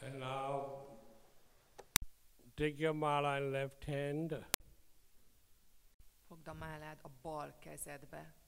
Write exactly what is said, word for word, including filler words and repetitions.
And now take your mala in left hand. Fogd a málád a bal kezedbe.